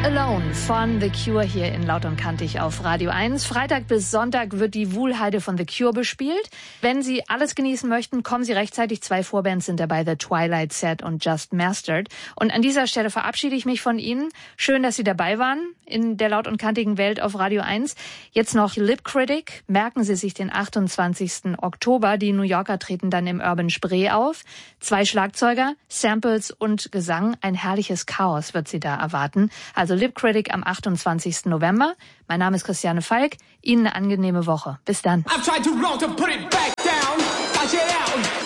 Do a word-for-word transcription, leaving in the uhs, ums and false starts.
Alone von The Cure hier in Laut und Kantig auf Radio eins. Freitag bis Sonntag wird die Wuhlheide von The Cure bespielt. Wenn Sie alles genießen möchten, kommen Sie rechtzeitig. Zwei Vorbands sind dabei, The Twilight Set und Just Mastered. Und an dieser Stelle verabschiede ich mich von Ihnen. Schön, dass Sie dabei waren in der Laut und Kantigen Welt auf Radio eins. Jetzt noch Lip Critic. Merken Sie sich den achtundzwanzigsten Oktober. Die New Yorker treten dann im Urban Spree auf. Zwei Schlagzeuger, Samples und Gesang. Ein herrliches Chaos wird Sie da erwarten. Also Lip Critic am achtundzwanzigsten November. Mein Name ist Christiane Falk. Ihnen eine angenehme Woche. Bis dann.